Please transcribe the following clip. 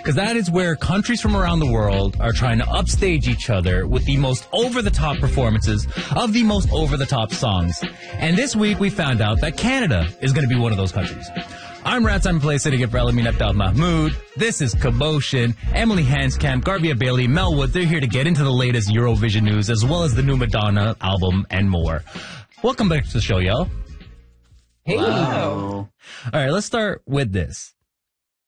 Because that is where countries from around the world are trying to upstage each other with the most over-the-top performances of the most over-the-top songs. And this week we found out that Canada is going to be one of those countries. I'm Rat Simon Play sitting in for Elamin Abdel Mahmoud. This is Commotion. Emily Hanscamp, Garvia Bailey, Mel Wood. They're here to get into the latest Eurovision news as well as the new Madonna album and more. Welcome back to the show, y'all. Hey. Wow. All right, let's start with this.